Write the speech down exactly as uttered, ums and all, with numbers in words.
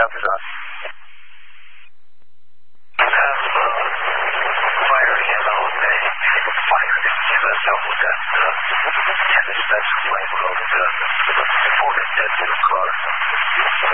Copy that. You have uh, fire in all day. Fire in the help with that. Uh, and it's that's the flame load. Uh, before it gets to the car.